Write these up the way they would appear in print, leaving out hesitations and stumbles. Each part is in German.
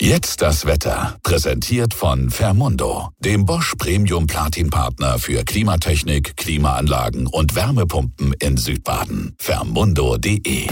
Jetzt das Wetter. Präsentiert von Fermundo, dem Bosch Premium Platin Partner für Klimatechnik, Klimaanlagen und Wärmepumpen in Südbaden. Fermundo.de.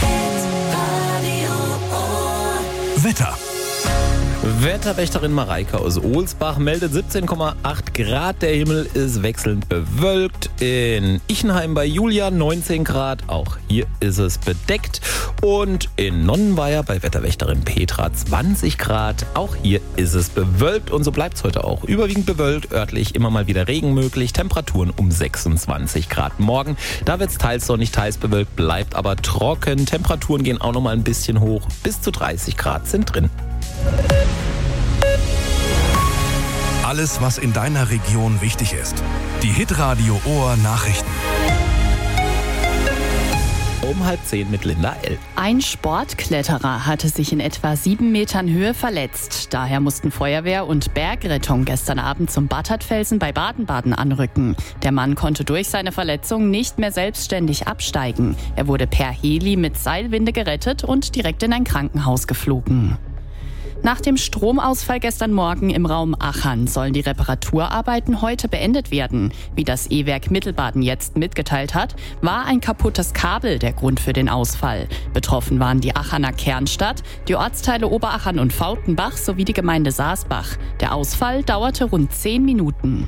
Wetter. Wetterwächterin Mareike aus Ohlsbach meldet 17,8 Grad. Der Himmel ist wechselnd bewölkt. In Ichenheim bei Julia 19 Grad. Auch hier ist es bedeckt. Und in Nonnenweier bei Wetterwächterin Petra 20 Grad. Auch hier ist es bewölkt. Und so bleibt es heute auch. Überwiegend bewölkt, örtlich immer mal wieder Regen möglich. Temperaturen um 26 Grad. Morgen, da wird es teils sonnig, teils bewölkt, bleibt aber trocken. Temperaturen gehen auch noch mal ein bisschen hoch. Bis zu 30 Grad sind drin. Alles, was in deiner Region wichtig ist. Die Hitradio Ohr Nachrichten. Um 9:30 mit Linda L. Ein Sportkletterer hatte sich in etwa 7 Metern Höhe verletzt. Daher mussten Feuerwehr und Bergrettung gestern Abend zum Battertfelsen bei Baden-Baden anrücken. Der Mann konnte durch seine Verletzung nicht mehr selbstständig absteigen. Er wurde per Heli mit Seilwinde gerettet und direkt in ein Krankenhaus geflogen. Nach dem Stromausfall gestern Morgen im Raum Achern sollen die Reparaturarbeiten heute beendet werden. Wie das E-Werk Mittelbaden jetzt mitgeteilt hat, war ein kaputtes Kabel der Grund für den Ausfall. Betroffen waren die Acherner Kernstadt, die Ortsteile Oberachern und Fautenbach sowie die Gemeinde Saasbach. Der Ausfall dauerte rund 10 Minuten.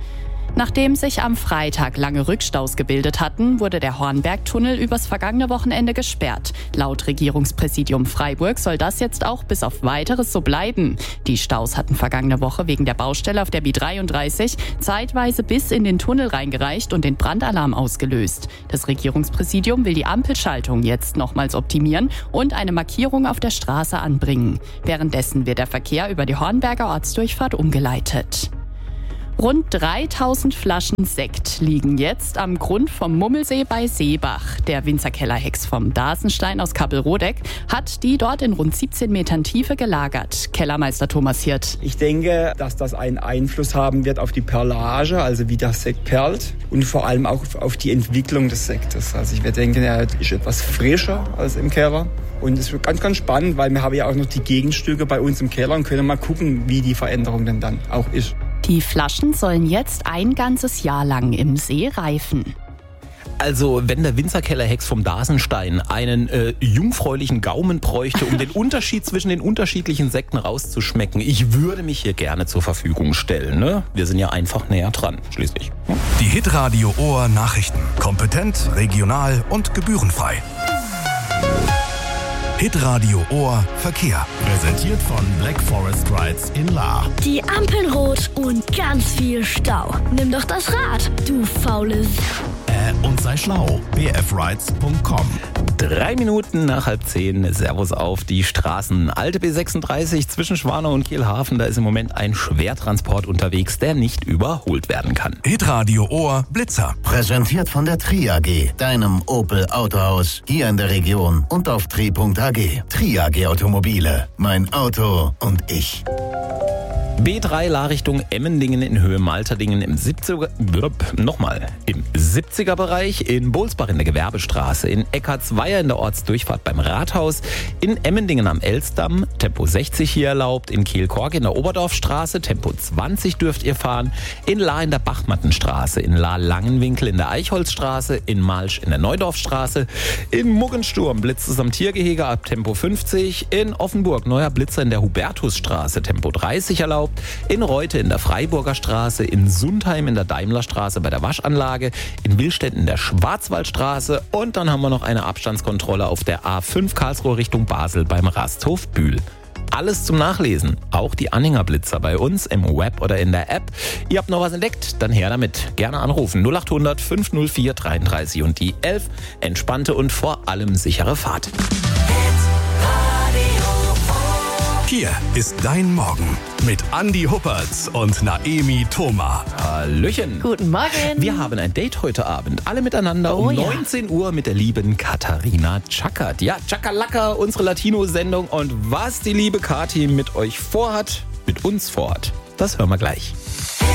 Nachdem sich am Freitag lange Rückstaus gebildet hatten, wurde der Hornbergtunnel übers vergangene Wochenende gesperrt. Laut Regierungspräsidium Freiburg soll das jetzt auch bis auf Weiteres so bleiben. Die Staus hatten vergangene Woche wegen der Baustelle auf der B33 zeitweise bis in den Tunnel reingereicht und den Brandalarm ausgelöst. Das Regierungspräsidium will die Ampelschaltung jetzt nochmals optimieren und eine Markierung auf der Straße anbringen. Währenddessen wird der Verkehr über die Hornberger Ortsdurchfahrt umgeleitet. Rund 3000 Flaschen Sekt liegen jetzt am Grund vom Mummelsee bei Seebach. Der Winzerkellerhex vom Dasenstein aus Kappelrodeck hat die dort in rund 17 Metern Tiefe gelagert. Kellermeister Thomas Hirt. Ich denke, dass das einen Einfluss haben wird auf die Perlage, also wie der Sekt perlt und vor allem auch auf die Entwicklung des Sektes. Also ich würde denken, er ist etwas frischer als im Keller. Und es wird ganz, ganz spannend, weil wir haben ja auch noch die Gegenstücke bei uns im Keller und können mal gucken, wie die Veränderung denn dann auch ist. Die Flaschen sollen jetzt ein ganzes Jahr lang im See reifen. Also, wenn der Winzerkellerhex vom Dasenstein einen jungfräulichen Gaumen bräuchte, um den Unterschied zwischen den unterschiedlichen Sekten rauszuschmecken, ich würde mich hier gerne zur Verfügung stellen. Ne? Wir sind ja einfach näher dran, schließlich. Die Hitradio Ohr Nachrichten. Kompetent, regional und gebührenfrei. Hitradio Ohr Verkehr. Präsentiert von Black Forest Rides in Lahr. Die Ampeln rot und ganz viel Stau. Nimm doch das Rad, du faules. Und sei schlau. bfrides.com. 3 Minuten nach 9:30. Servus auf die Straßen. Alte B36 zwischen Schwanau und Kielhafen. Da ist im Moment ein Schwertransport unterwegs, der nicht überholt werden kann. Hitradio Ohr Blitzer. Präsentiert von der Tri AG, deinem Opel Autohaus hier in der Region und auf tri.ag. Tri AG Automobile. Mein Auto und ich. B3 La Richtung Emmendingen in Höhe Malterdingen im 70er Bereich, in Bohlsbach in der Gewerbestraße, in Eckartsweier in der Ortsdurchfahrt beim Rathaus, in Emmendingen am Elsdamm, Tempo 60 hier erlaubt, in Kehlkork in der Oberdorfstraße, Tempo 20 dürft ihr fahren, in Lahr in der Bachmattenstraße, in Lahr-Langenwinkel in der Eichholzstraße, in Malsch in der Neudorfstraße, in Muggensturm blitzt es am Tiergehege ab Tempo 50, in Offenburg neuer Blitzer in der Hubertusstraße, Tempo 30 erlaubt, in Reute in der Freiburger Straße, in Sundheim in der Daimlerstraße bei der Waschanlage, in Willstedt in der Schwarzwaldstraße und dann haben wir noch eine Abstandskontrolle auf der A5 Karlsruhe Richtung Basel beim Rasthof Bühl. Alles zum Nachlesen, auch die Anhängerblitzer bei uns im Web oder in der App. Ihr habt noch was entdeckt? Dann her damit. Gerne anrufen 0800 504 33 und die 11. Entspannte und vor allem sichere Fahrt. Hier ist dein Morgen mit Andi Huppertz und Naemi Thoma. Hallöchen. Guten Morgen. Wir haben ein Date heute Abend. Alle miteinander um 19 Uhr mit der lieben Katharina Tschakert. Ja, Tschakalaka, unsere Latino-Sendung. Und was die liebe Kathi mit euch vorhat, mit uns vorhat, das hören wir gleich.